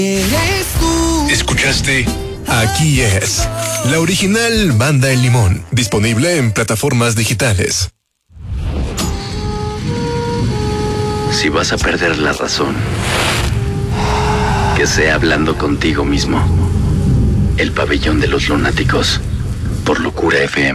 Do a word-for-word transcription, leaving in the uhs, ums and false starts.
Eres tú. ¿Escuchaste? Aquí es la original Banda El Limón, disponible en plataformas digitales. Si vas a perder la razón, que sea hablando contigo mismo. El pabellón de los lunáticos, por Locura F M.